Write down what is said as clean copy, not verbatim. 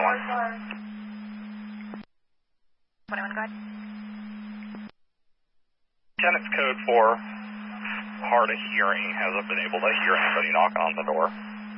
21, go ahead. Tenant's code 4, hard of hearing, hasn't been able to hear anybody knock on the door.